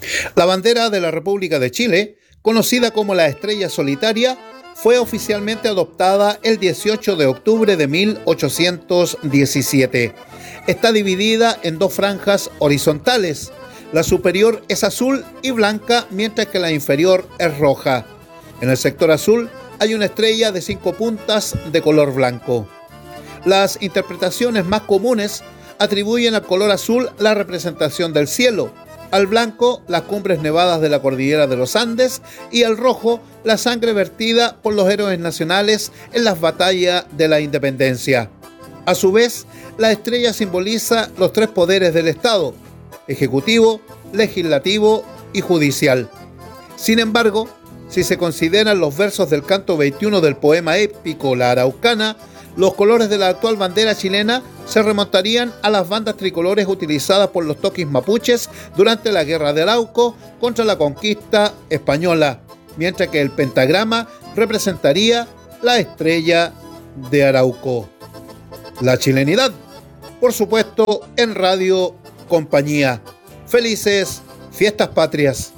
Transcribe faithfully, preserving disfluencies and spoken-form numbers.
La bandera de la República de Chile, conocida como la Estrella Solitaria, fue oficialmente adoptada el dieciocho de octubre de mil ochocientos diecisiete. Está dividida en dos franjas horizontales. La superior es azul y blanca, mientras que la inferior es roja. En el sector azul hay una estrella de cinco puntas de color blanco. Las interpretaciones más comunes atribuyen al color azul la representación del cielo, al blanco las cumbres nevadas de la cordillera de los Andes y al rojo la sangre vertida por los héroes nacionales en las batallas de la independencia. A su vez, la estrella simboliza los tres poderes del Estado: ejecutivo, legislativo y judicial. Sin embargo, si se consideran los versos del canto veintiuno del poema épico La Araucana, los colores de la actual bandera chilena se remontarían a las bandas tricolores utilizadas por los toquis mapuches durante la Guerra de Arauco contra la conquista española, mientras que el pentagrama representaría la estrella de Arauco. La chilenidad, por supuesto, en Radio Compañía. Felices Fiestas Patrias.